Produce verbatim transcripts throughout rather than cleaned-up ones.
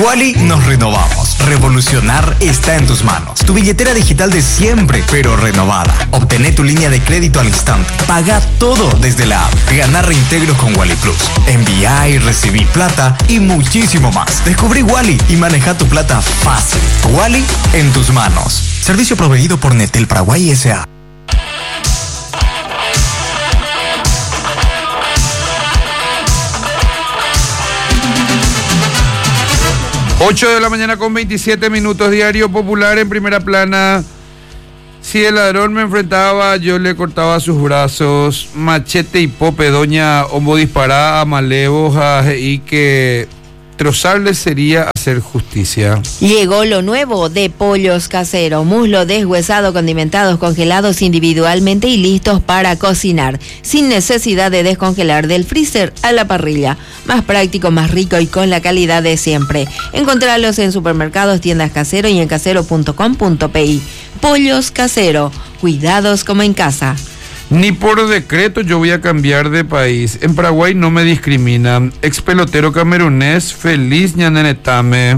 Wally nos renovamos. Revolucionar está en tus manos. Tu billetera digital de siempre, pero renovada. Obtené tu línea de crédito al instante. Paga todo desde la app. Gana reintegros con Wally Plus. Envía y recibí plata y muchísimo más. Descubrí Wally y maneja tu plata fácil. Wally en tus manos. Servicio proveído por Netel Paraguay S A ocho de la mañana con veintisiete minutos, Diario Popular en primera plana. Si el ladrón me enfrentaba, yo le cortaba sus brazos. Machete y pope, doña Ombo disparaba a malevos y que trozarles sería hacer justicia. Llegó lo nuevo de Pollos Casero, muslo deshuesado, condimentados, congelados individualmente y listos para cocinar, sin necesidad de descongelar del freezer a la parrilla. Más práctico, más rico y con la calidad de siempre. Encontralos en supermercados, tiendas Casero y en casero punto com punto pi. Pollos Casero, cuidados como en casa. Ni por decreto yo voy a cambiar de país. En Paraguay no me discriminan. Ex pelotero camerunés, feliz ñanenetame.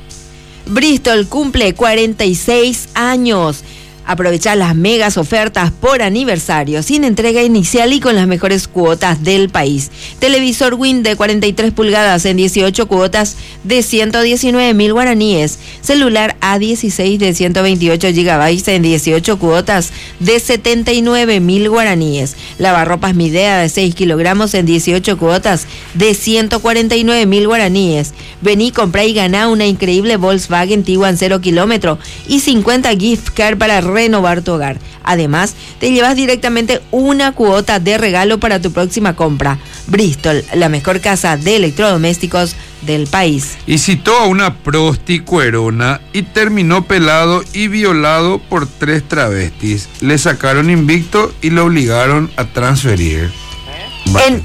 Bristol cumple cuarenta y seis años. Aprovecha las megas ofertas por aniversario, sin entrega inicial y con las mejores cuotas del país. Televisor Win de cuarenta y tres pulgadas en dieciocho cuotas de ciento diecinueve mil guaraníes. Celular A dieciséis de ciento veintiocho gigabytes en dieciocho cuotas de setenta y nueve mil guaraníes. Lavarropas Midea de seis kilogramos en dieciocho cuotas de ciento cuarenta y nueve mil guaraníes. Vení, comprá y ganá una increíble Volkswagen Tiguan cero kilómetro y cincuenta gift card para renovar tu hogar. Además, te llevas directamente una cuota de regalo para tu próxima compra. Bristol, la mejor casa de electrodomésticos del país. Y citó a una prosti cuerona y terminó pelado y violado por tres travestis. Le sacaron invicto y lo obligaron a transferir. En,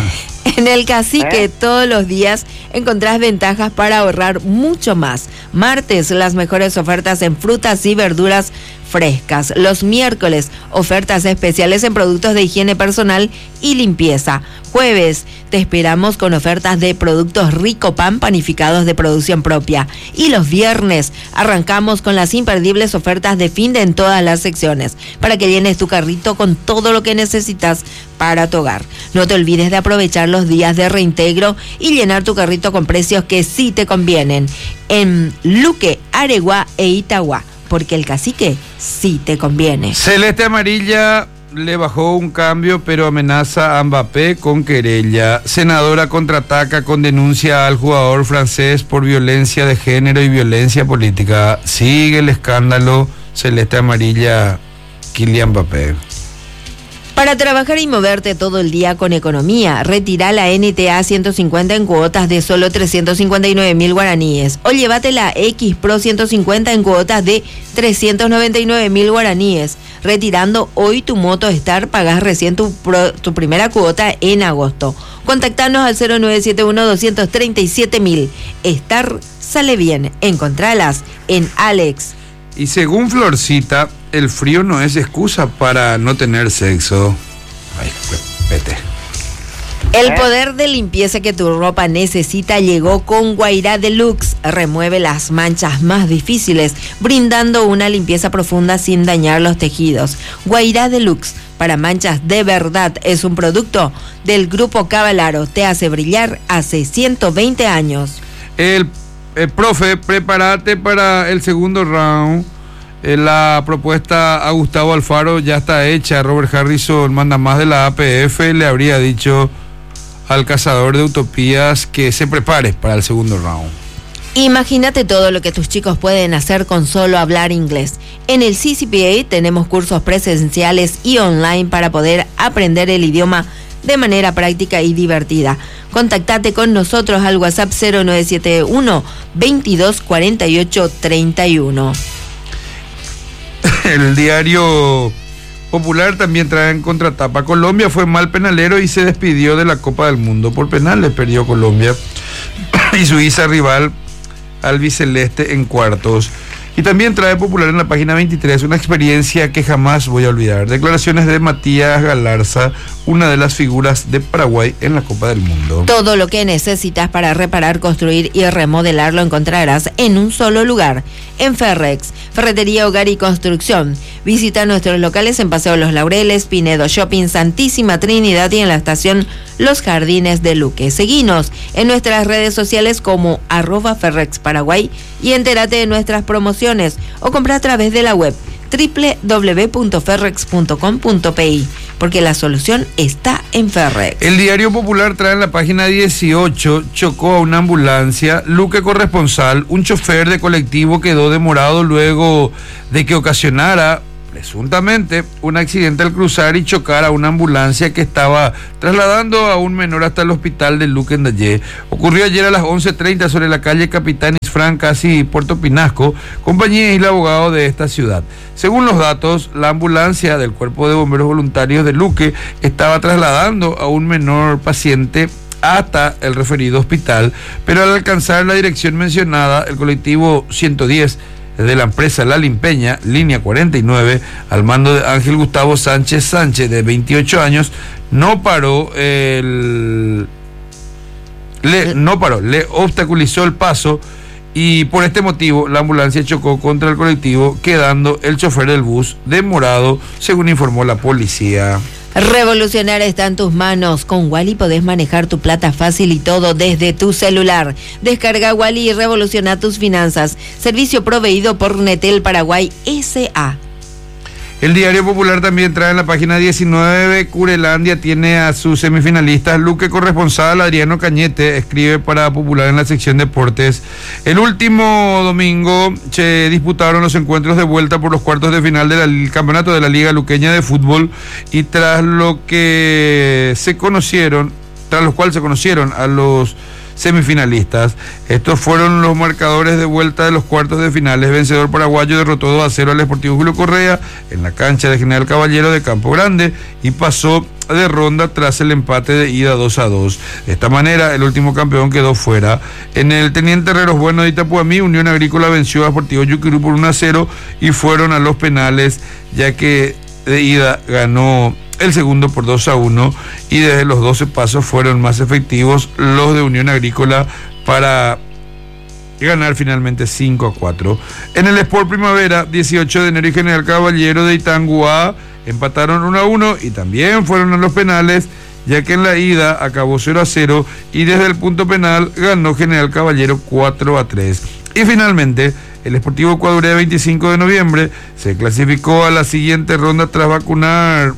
en el Cacique, ¿Eh? Todos los días encontrás ventajas para ahorrar mucho más. Martes, las mejores ofertas en frutas y verduras frescas. Los miércoles, ofertas especiales en productos de higiene personal y limpieza. Jueves, te esperamos con ofertas de productos Rico Pan panificados de producción propia. Y los viernes, arrancamos con las imperdibles ofertas de fin de en todas las secciones, para que llenes tu carrito con todo lo que necesitas para tu hogar. No te olvides de aprovechar los días de reintegro y llenar tu carrito con precios que sí te convienen. En Luque, Areguá e Itagua, porque el Cacique sí te conviene. Celeste Amarilla le bajó un cambio, pero amenaza a Mbappé con querella. Senadora contraataca con denuncia al jugador francés por violencia de género y violencia política. Sigue el escándalo. Celeste Amarilla, Kylian Mbappé. Para trabajar y moverte todo el día con economía, retira la N T A ciento cincuenta en cuotas de solo trescientos cincuenta y nueve mil guaraníes o llévate la X Pro ciento cincuenta en cuotas de trescientos noventa y nueve mil guaraníes. Retirando hoy tu Moto Star, pagás recién tu, pro, tu primera cuota en agosto. Contactanos al cero nueve siete uno dos tres siete mil. Star sale bien. Encontralas en Alex. Y según Florcita, el frío no es excusa para no tener sexo. Ay, vete. El poder de limpieza que tu ropa necesita llegó con Guairá Deluxe. Remueve las manchas más difíciles, brindando una limpieza profunda sin dañar los tejidos. Guairá Deluxe, para manchas de verdad, es un producto del Grupo Cavalaro. Te hace brillar hace ciento veinte años. El Eh, profe, prepárate para el segundo round. Eh, la propuesta a Gustavo Alfaro ya está hecha. Robert Harrison, manda más de la A P F, le habría dicho al cazador de utopías que se prepare para el segundo round. Imagínate todo lo que tus chicos pueden hacer con solo hablar inglés. En el C C P A tenemos cursos presenciales y online para poder aprender el idioma de manera práctica y divertida. Contactate con nosotros al WhatsApp cero nueve siete uno veintidós cuarenta y ocho treinta y uno. El Diario Popular también trae en contratapa: Colombia fue mal penalero y se despidió de la Copa del Mundo. Por penales perdió Colombia y Suiza rival albiceleste en cuartos. Y también trae Popular en la página veintitrés una experiencia que jamás voy a olvidar. Declaraciones de Matías Galarza, una de las figuras de Paraguay en la Copa del Mundo. Todo lo que necesitas para reparar, construir y remodelar lo encontrarás en un solo lugar. En Ferrex, Ferretería, Hogar y Construcción. Visita nuestros locales en Paseo Los Laureles, Pinedo Shopping, Santísima Trinidad y en la estación Los Jardines de Luque. Seguinos en nuestras redes sociales como arroba Ferrex Paraguay y entérate de nuestras promociones o compra a través de la web doble u doble u doble u punto ferrex punto com punto pe, porque la solución está en Ferrex. El Diario Popular trae en la página dieciocho, chocó a una ambulancia, Luque corresponsal, un chofer de colectivo quedó demorado luego de que ocasionara presuntamente un accidente al cruzar y chocar a una ambulancia que estaba trasladando a un menor hasta el hospital de Luque en Dayé. Ocurrió ayer a las once treinta sobre la calle Capitán Isfrán, casi Puerto Pinasco, compañía y el abogado de esta ciudad. Según los datos, la ambulancia del Cuerpo de Bomberos Voluntarios de Luque estaba trasladando a un menor paciente hasta el referido hospital, pero al alcanzar la dirección mencionada, el colectivo ciento diez de la empresa La Limpeña, línea cuarenta y nueve, al mando de Ángel Gustavo Sánchez Sánchez, de veintiocho años, no paró el... Le, no paró, le obstaculizó el paso y por este motivo la ambulancia chocó contra el colectivo, quedando el chofer del bus demorado, según informó la policía. Revolucionar está en tus manos. Con Wally podés manejar tu plata fácil y todo desde tu celular. Descarga Wally y revoluciona tus finanzas. Servicio proveído por Netel Paraguay S A El Diario Popular también trae en la página diecinueve, Curelandia tiene a sus semifinalistas. Luque corresponsal, Adriano Cañete, escribe para Popular en la sección Deportes. El último domingo se disputaron los encuentros de vuelta por los cuartos de final del campeonato de la Liga Luqueña de Fútbol, y tras lo que se conocieron, tras los cuales se conocieron a los semifinalistas. Estos fueron los marcadores de vuelta de los cuartos de finales. Vencedor paraguayo derrotó dos a cero al Sportivo Julio Correa en la cancha de General Caballero de Campo Grande y pasó de ronda tras el empate de ida dos a dos. De esta manera, el último campeón quedó fuera. En el Teniente Herreros Bueno de Itapuamí, Unión Agrícola venció a Sportivo Yuquirú por uno a cero y fueron a los penales, ya que de ida ganó el segundo por dos a uno, y desde los doce pasos fueron más efectivos los de Unión Agrícola para ganar finalmente cinco a cuatro. En el Sport Primavera, dieciocho de enero y General Caballero de Itanguá empataron uno a uno y también fueron a los penales, ya que en la ida acabó cero a cero y desde el punto penal ganó General Caballero cuatro a tres. Y finalmente, el Sportivo Ecuador veinticinco de noviembre se clasificó a la siguiente ronda tras vacunar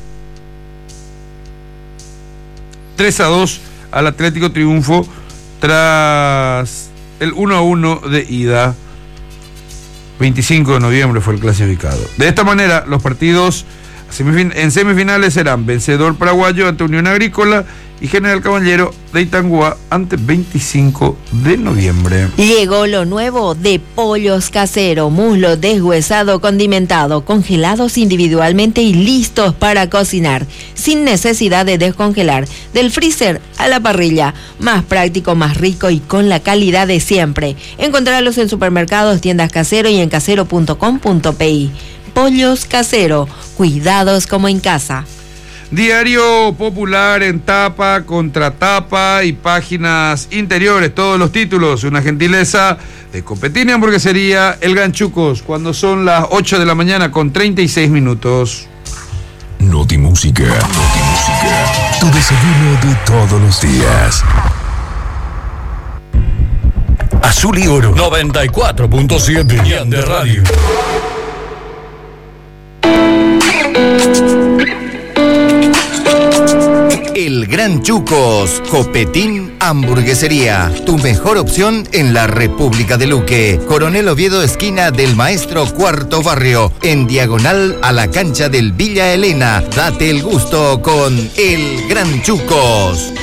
tres a dos al Atlético Triunfo tras el uno a uno de ida. veinticinco de noviembre fue el clasificado. De esta manera, los partidos en semifinales serán vencedor paraguayo ante Unión Agrícola y General Caballero de Itanguá ante veinticinco de noviembre. Llegó lo nuevo de Pollos Casero, muslo deshuesado condimentado, congelados individualmente y listos para cocinar, sin necesidad de descongelar, del freezer a la parrilla, más práctico, más rico y con la calidad de siempre. Encontrarlos en supermercados, tiendas Casero y en casero punto com punto pe. Pollos Casero, cuidados como en casa. Diario Popular en tapa, contratapa y páginas interiores, todos los títulos, una gentileza de Copetín y Hamburguesería El Ganchucos, cuando son las ocho de la mañana con treinta y seis minutos. Notimúsica, Notimúsica, tu desayuno de todos los días. Azul y Oro noventa y cuatro punto siete de radio. El Gran Chucos, Copetín Hamburguesería, tu mejor opción en la República de Luque. Coronel Oviedo, esquina del Maestro, cuarto barrio, en diagonal a la cancha del Villa Elena. Date el gusto con El Gran Chucos.